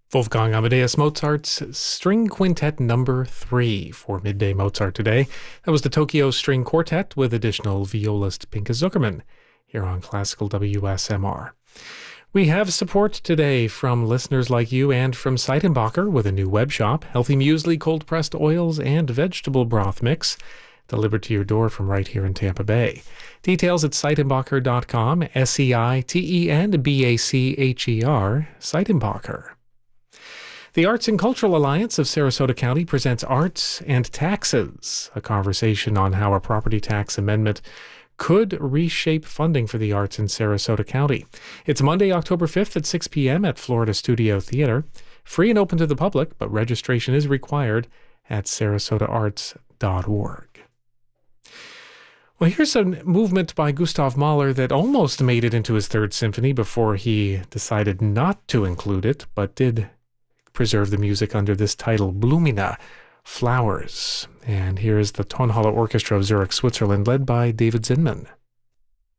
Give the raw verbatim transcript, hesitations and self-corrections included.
Wolfgang Amadeus Mozart's String Quintet Number three for Midday Mozart today. That was the Tokyo String Quartet with additional violist Pinka Zuckerman here on Classical W S M R. We have support today from listeners like you and from Seitenbacher with a new web shop, healthy muesli, cold-pressed oils, and vegetable broth mix delivered to your door from right here in Tampa Bay. Details at seitenbacher dot com, S E I T E N B A C H E R, Seitenbacher. The Arts and Cultural Alliance of Sarasota County presents Arts and Taxes, a conversation on how a property tax amendment could reshape funding for the arts in Sarasota County. It's Monday, October fifth at six p.m. at Florida Studio Theater. Free and open to the public, but registration is required at sarasota arts dot org. Well, here's a movement by Gustav Mahler that almost made it into his third symphony before he decided not to include it, but did preserve the music under this title, Blumina, Flowers. And here is the Tonhalle Orchestra of Zurich, Switzerland, led by David Zinman.